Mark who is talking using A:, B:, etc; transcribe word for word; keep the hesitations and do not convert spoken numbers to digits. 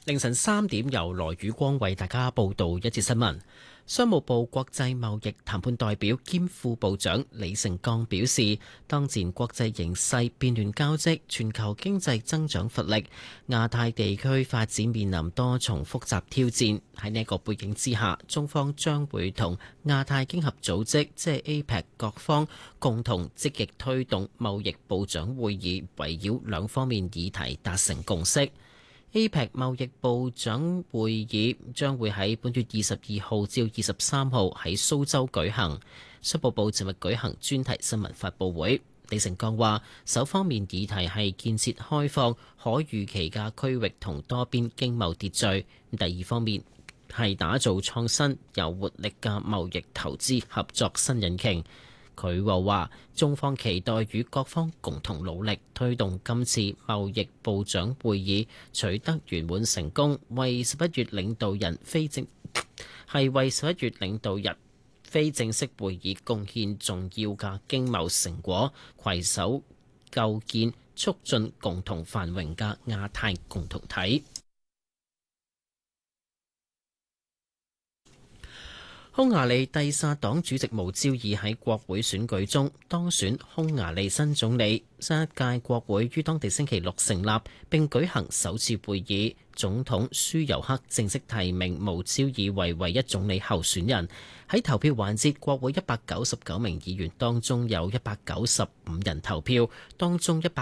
A: 凌晨三點，由羅宇光為大家報道一節新聞。商務部國際貿易談判代表兼副部長李成鋼表示，當前國際形勢變亂交織，全球經濟增長乏力，亞太地區發展面臨多重複雜挑戰。喺呢個背景之下，中方將會同亞太經合組織即係 A P E C 各方共同積極推動貿易部長會議，圍繞兩方面議題達成共識。A P E C 貿易部長會議將會喺本月二十二號至二十三號喺蘇州舉行。商務部尋日舉行專題新聞發佈會，李成鋼話：首方面議題係建設開放、可預期嘅區域同多邊經貿秩序；第二方面係打造創新、有活力嘅貿易投資合作新引擎。佢又話：中方期待與各方共同努力，推動今次貿易部長會議取得圓滿成功，為十一月領導人非正係為十一月領導人非正式會議貢獻重要嘅經貿成果，攜手構建促進共同繁榮嘅亞太共同體。匈牙利蒂薩黨主席無焦爾喺國會選舉中當選匈牙利新總理。新一屆國會於當地星期六成立並舉行首次會議，總統舒尤克正式提名無焦爾為唯一總理候選人。喺投票環節，國會一百九十九名議員當中有一百九十五人投票，當中一百